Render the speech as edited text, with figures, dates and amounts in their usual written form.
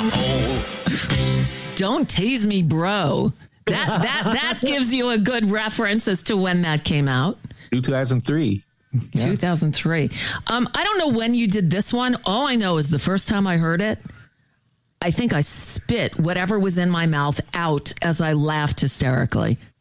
Don't Tase Me, Bro. That gives you a good reference as to when that came out. 2003. Yeah. 2003. I don't know when you did this one. All I know is the first time I heard it, I think I spit whatever was in my mouth out as I laughed hysterically.